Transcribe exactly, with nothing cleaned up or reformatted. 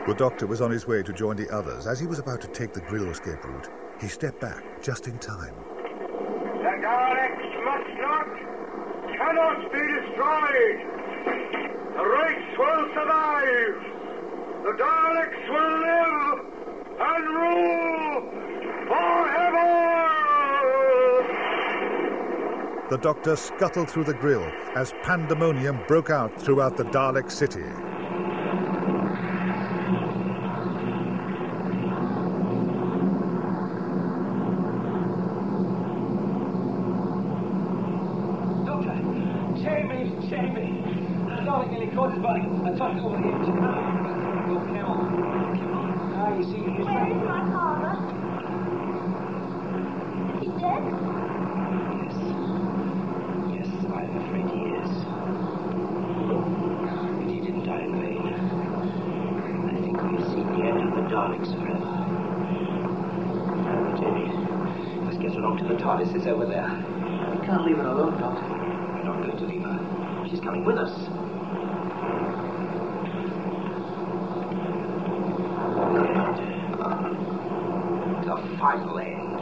The Doctor was on his way to join the others. As he was about to take the Grill escape route, he stepped back just in time. The Daleks must not, cannot be destroyed. The race will survive. The Daleks will live and rule forever. The Doctor scuttled through the Grill as pandemonium broke out throughout the Dalek city. Caught his body. I tucked over the engine. Go, Camel. Come on. Ah, you see, here's Where is my father? Is he dead? Yes. Yes, I'm afraid he is. But he didn't die in vain. I think we've seen the end of the Daleks forever. Now, Jamie, let's get along to the TARDIS. It's over there. We can't leave her alone, Doctor. We're not going to leave her. She's coming with us. The final end.